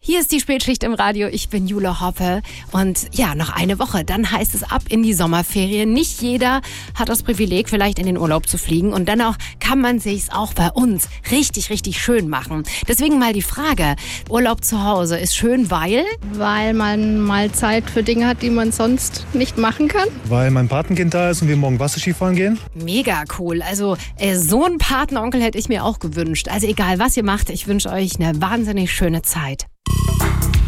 Hier ist die Spätschicht im Radio. Ich bin Jule Hoppe. Und ja, noch eine Woche, dann heißt es ab in die Sommerferien. Nicht jeder hat das Privileg, vielleicht in den Urlaub zu fliegen. Und dennoch kann man sich's auch bei uns richtig, richtig schön machen. Deswegen mal die Frage, Urlaub zu Hause ist schön, weil? Weil man mal Zeit für Dinge hat, die man sonst nicht machen kann. Weil mein Patenkind da ist und wir morgen Wasserskifahren gehen. Mega cool. Also so einen Patenonkel hätte ich mir auch gewünscht. Also egal, was ihr macht, ich wünsche euch eine wahnsinnig schöne Zeit.